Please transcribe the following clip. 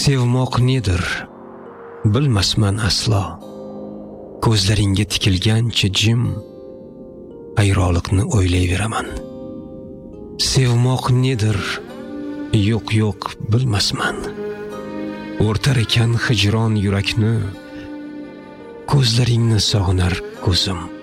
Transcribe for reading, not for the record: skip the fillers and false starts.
Sevmoq nedir? Bilmasman aslo. Ko'zlaringga tikilgancha jim, ayroliqni o'ylayveraman. Sevmoq nedir? Yo'q, bilmasman. O'rtar ekan hijron yurakni, ko'zlaringni sog'inar ko'zim.